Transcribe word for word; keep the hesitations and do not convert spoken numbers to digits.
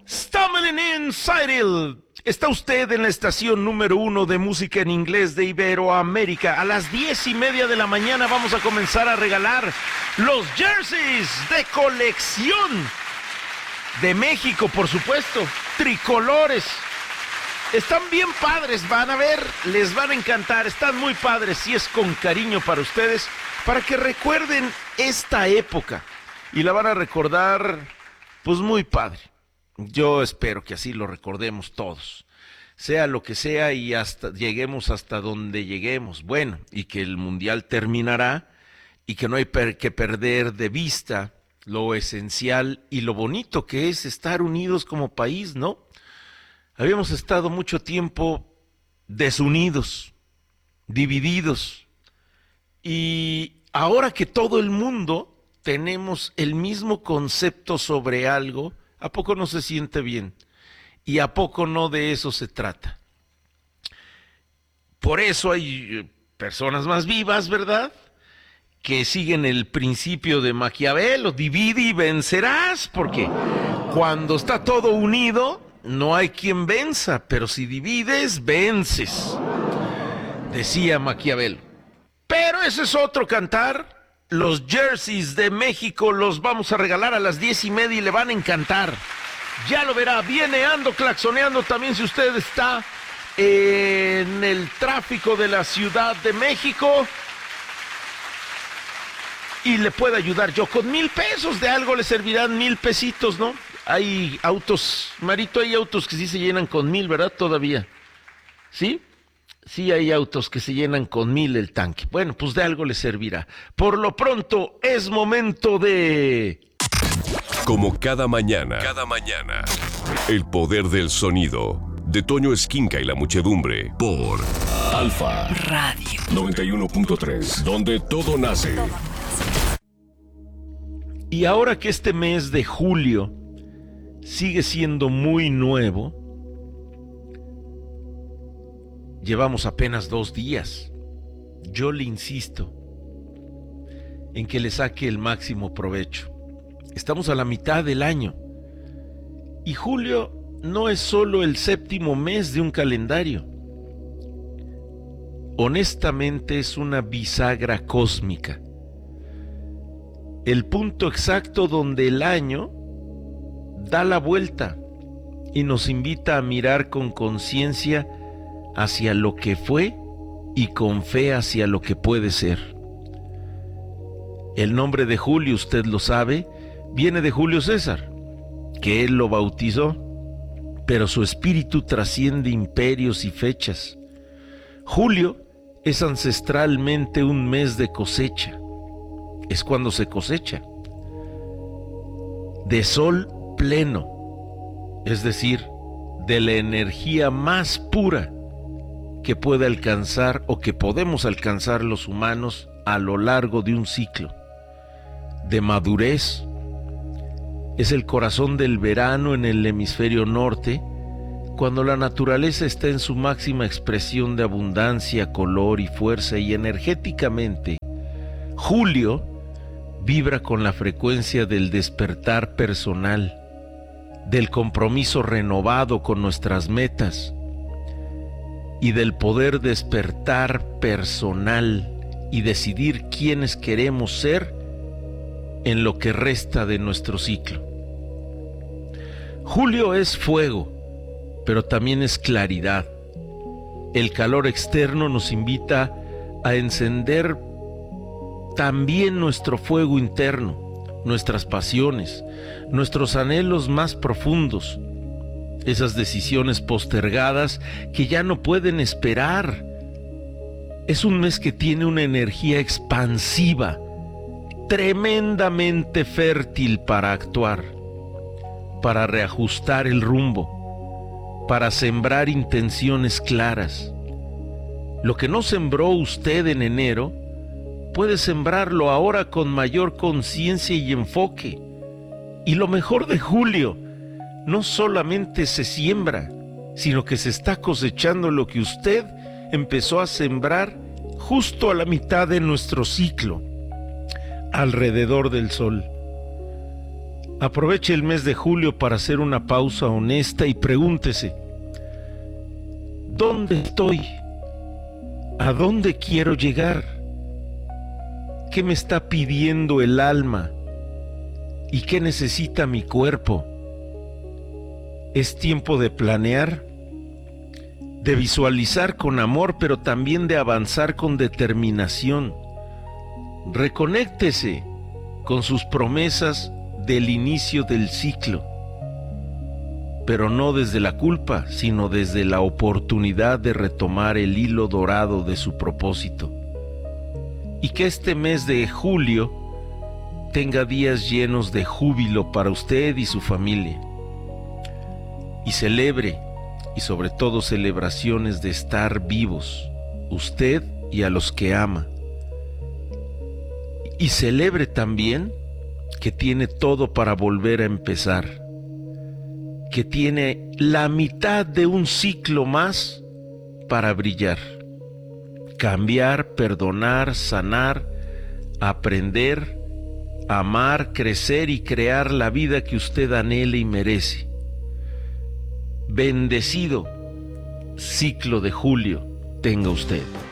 Stumbling Inside It. Está usted en la estación número uno de música en inglés de Iberoamérica. A las diez y media de la mañana vamos a comenzar a regalar los jerseys de colección de México, por supuesto, tricolores. Están bien padres, van a ver, les van a encantar, están muy padres y es con cariño para ustedes, para que recuerden esta época y la van a recordar, pues muy padre. Yo espero que así lo recordemos todos, sea lo que sea y hasta lleguemos hasta donde lleguemos. Bueno, y que el mundial terminará y que no hay per- que perder de vista lo esencial y lo bonito que es estar unidos como país, ¿no? Habíamos estado mucho tiempo desunidos, divididos, y ahora que todo el mundo tenemos el mismo concepto sobre algo, ¿a poco no se siente bien? ¿Y a poco no de eso se trata? Por eso hay personas más vivas, ¿verdad?, que siguen el principio de Maquiavelo: divide y vencerás, porque cuando está todo unido no hay quien venza, pero si divides, vences, decía Maquiavelo. Pero ese es otro cantar. Los jerseys de México los vamos a regalar a las diez y media y le van a encantar. Ya lo verá, viene ando claxoneando también si usted está en el tráfico de la Ciudad de México. Y le puedo ayudar yo con mil pesos, de algo le servirán mil pesitos, ¿no? Hay autos, Marito, hay autos que sí se llenan con mil, ¿verdad? Todavía, ¿sí? Sí hay autos que se llenan con mil el tanque. Bueno, pues de algo le servirá. Por lo pronto, es momento de... Como cada mañana, cada mañana, el poder del sonido, de Toño Esquinca y la muchedumbre, por Alfa Radio noventa y uno punto tres, donde todo nace. Y ahora que este mes de julio sigue siendo muy nuevo, llevamos apenas dos días. Yo le insisto en que le saque el máximo provecho. Estamos a la mitad del año y julio no es solo el séptimo mes de un calendario. Honestamente es una bisagra cósmica, el punto exacto donde el año da la vuelta y nos invita a mirar con conciencia hacia lo que fue y con fe hacia lo que puede ser. El nombre de Julio, usted lo sabe, viene de Julio César, que él lo bautizó, pero su espíritu trasciende imperios y fechas. Julio es ancestralmente un mes de cosecha, es cuando se cosecha, de sol pleno, es decir, de la energía más pura que puede alcanzar o que podemos alcanzar los humanos a lo largo de un ciclo de madurez. Es el corazón del verano en el hemisferio norte, cuando la naturaleza está en su máxima expresión de abundancia, color y fuerza, y energéticamente julio vibra con la frecuencia del despertar personal, del compromiso renovado con nuestras metas y del poder despertar personal y decidir quiénes queremos ser en lo que resta de nuestro ciclo. Julio es fuego, pero también es claridad. El calor externo nos invita a encender también nuestro fuego interno, nuestras pasiones, nuestros anhelos más profundos, esas decisiones postergadas que ya no pueden esperar. Es un mes que tiene una energía expansiva, tremendamente fértil para actuar, para reajustar el rumbo, para sembrar intenciones claras. Lo que no sembró usted en enero, puede sembrarlo ahora con mayor conciencia y enfoque. Y lo mejor de julio, no solamente se siembra, sino que se está cosechando lo que usted empezó a sembrar justo a la mitad de nuestro ciclo, alrededor del sol. Aproveche el mes de julio para hacer una pausa honesta y pregúntese, ¿dónde estoy? ¿A dónde quiero llegar? ¿Qué me está pidiendo el alma? ¿Y qué necesita mi cuerpo? Es tiempo de planear, de visualizar con amor, pero también de avanzar con determinación. Reconéctese con sus promesas del inicio del ciclo, pero no desde la culpa, sino desde la oportunidad de retomar el hilo dorado de su propósito. Y que este mes de julio tenga días llenos de júbilo para usted y su familia. Y celebre, y sobre todo celebraciones de estar vivos, usted y a los que ama. Y celebre también que tiene todo para volver a empezar, que tiene la mitad de un ciclo más para brillar, cambiar, perdonar, sanar, aprender, amar, crecer y crear la vida que usted anhela y merece. Bendecido ciclo de julio tenga usted.